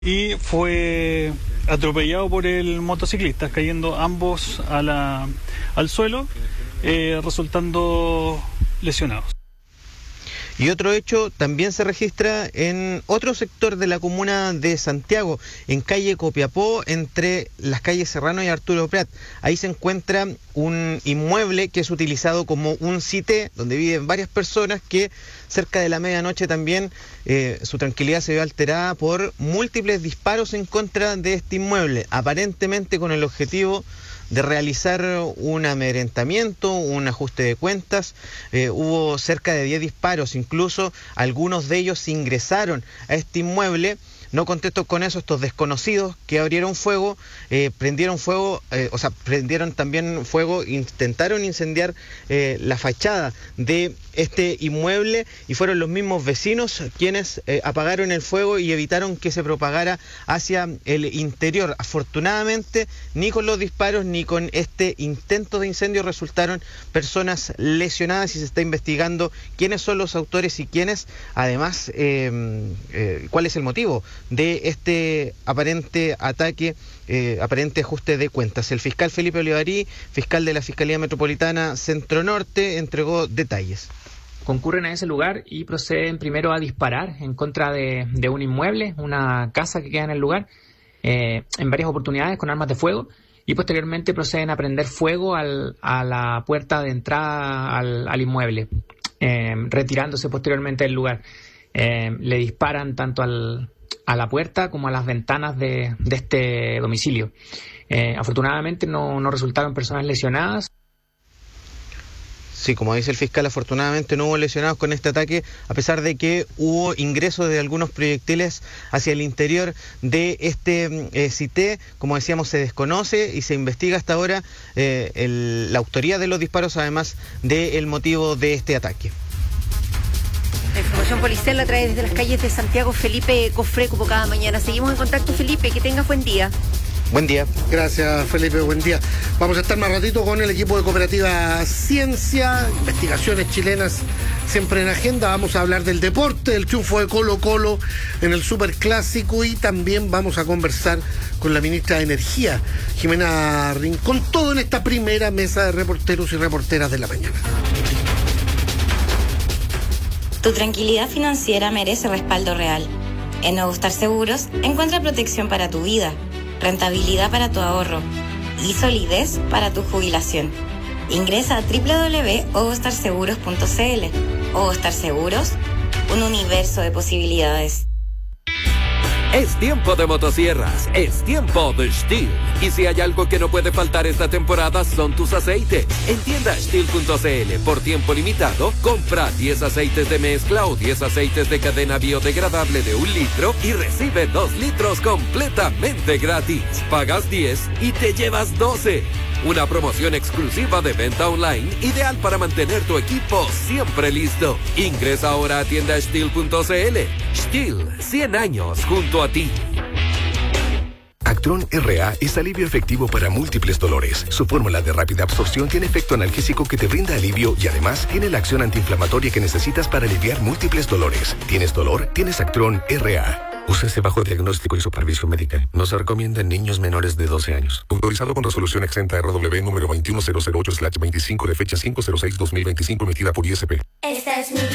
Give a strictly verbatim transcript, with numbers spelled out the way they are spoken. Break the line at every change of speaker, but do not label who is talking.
y fue atropellado por el motociclista, cayendo ambos a la, al suelo, eh, resultando lesionados.
Y otro hecho también se registra en otro sector de la comuna de Santiago, en calle Copiapó, entre las calles Serrano y Arturo Prat. Ahí se encuentra un inmueble que es utilizado como un cité, donde viven varias personas, que cerca de la medianoche también eh, su tranquilidad se ve alterada por múltiples disparos en contra de este inmueble, aparentemente con el objetivo de realizar un amedrentamiento, un ajuste de cuentas. Eh, hubo cerca de diez disparos, incluso algunos de ellos ingresaron a este inmueble. No contento con eso, estos desconocidos que abrieron fuego, eh, prendieron fuego, eh, o sea, prendieron también fuego, intentaron incendiar eh, la fachada de este inmueble, y fueron los mismos vecinos quienes eh, apagaron el fuego y evitaron que se propagara hacia el interior. Afortunadamente, ni con los disparos ni con este intento de incendio resultaron personas lesionadas, y se está investigando quiénes son los autores y quiénes, además, eh, eh, cuál es el motivo de este aparente ataque, eh, aparente ajuste de cuentas. El fiscal Felipe Olivarí, fiscal de la Fiscalía Metropolitana Centro Norte, entregó detalles.
Concurren a ese lugar y proceden primero a disparar en contra de, de un inmueble, una casa que queda en el lugar, eh, en varias oportunidades con armas de fuego, y posteriormente proceden a prender fuego al, a la puerta de entrada al, al inmueble, eh, retirándose posteriormente del lugar. Eh, le disparan tanto al a la puerta como a las ventanas de, de este domicilio. Eh, afortunadamente no, no resultaron personas lesionadas.
Sí, como dice el fiscal, afortunadamente no hubo lesionados con este ataque, a pesar de que hubo ingresos de algunos proyectiles hacia el interior de este eh, cité. Como decíamos, se desconoce y se investiga hasta ahora eh, el, la autoría de los disparos, además del motivo de este ataque.
La información policial la trae desde las calles de Santiago Felipe Cofré, como cada mañana. Seguimos en contacto, Felipe, que tengas buen día.
Buen día.
Gracias, Felipe, buen día. Vamos a estar más ratito con el equipo de Cooperativa Ciencia, investigaciones chilenas siempre en agenda. Vamos a hablar del deporte, del triunfo de Colo Colo en el Superclásico, y también vamos a conversar con la ministra de Energía, Jimena Rincón, todo en esta primera mesa de reporteros y reporteras de la mañana.
Tu tranquilidad financiera merece respaldo real. En Nuevo Star Seguros encuentra protección para tu vida, rentabilidad para tu ahorro y solidez para tu jubilación. Ingresa a doble u doble u doble u punto ovostar seguros punto c l. Ovostar Seguros, un universo de posibilidades.
Es tiempo de motosierras, es tiempo de Stihl. Y si hay algo que no puede faltar esta temporada, son tus aceites. En tienda stihl punto c l, por tiempo limitado, compra diez aceites de mezcla o diez aceites de cadena biodegradable de un litro y recibe dos litros completamente gratis. Pagas diez y te llevas doce. Una promoción exclusiva de venta online, ideal para mantener tu equipo siempre listo. Ingresa ahora a tienda stihl punto c l. Stihl, cien años junto a ti.
Actron R A es alivio efectivo para múltiples dolores. Su fórmula de rápida absorción tiene efecto analgésico que te brinda alivio, y además tiene la acción antiinflamatoria que necesitas para aliviar múltiples dolores. ¿Tienes dolor? Tienes Actron R A. Úsese bajo diagnóstico y supervisión médica. No se recomienda en niños menores de doce años. Autorizado con resolución exenta R W número veintiuno mil ocho slash veinticinco de fecha cinco cero seis dos mil veinticinco, emitida por I S P.
Esta es mi